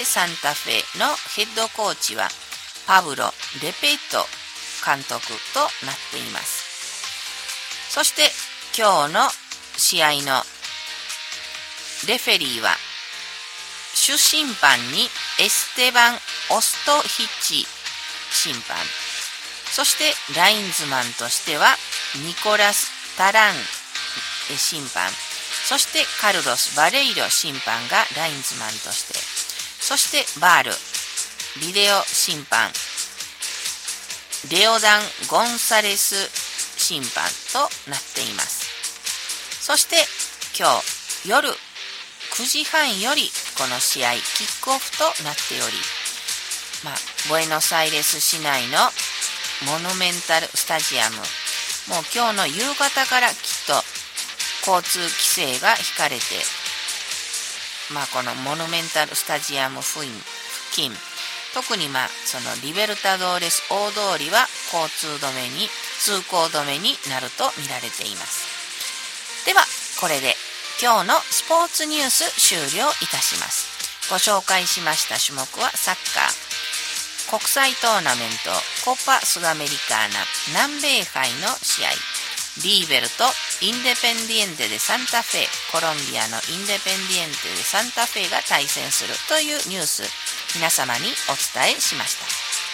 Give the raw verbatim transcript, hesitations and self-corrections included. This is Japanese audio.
サンタフェのヘッドコーチはパブロ・レペイト監督となっています。そして今日の試合のレフェリーは主審判にエステバン・オストヒッチ審判、そしてラインズマンとしてはニコラス・タラン審判、そしてカルロス・バレイロ審判がラインズマンとして、そしてバールビデオ審判、レオダン・ゴンサレス審判となっています。そして今日夜くじはんよりこの試合キックオフとなっており、まあ、ボエノスアイレス市内のモヌメンタルスタジアム、もう今日の夕方からきっと交通規制が引かれて、まあ、このモヌメンタルスタジアム付近、特にまあそのリベルタドーレス大通りは交通止めに通行止めになると見られています。ではこれで今日のスポーツニュース終了いたします。ご紹介しました種目はサッカー、国際トーナメントコパスダメリカーナ南米杯の試合、リーベルとインデペンディエンテでサンタフェ、コロンビアのインデペンディエンテでサンタフェが対戦するというニュース、皆様にお伝えしました。